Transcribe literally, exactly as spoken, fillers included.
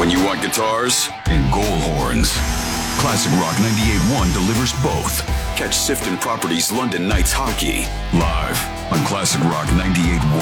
When you want guitars and goal horns, Classic Rock ninety-eight point one delivers both. Catch Sifton Properties London Knights Hockey live on Classic Rock ninety-eight point one.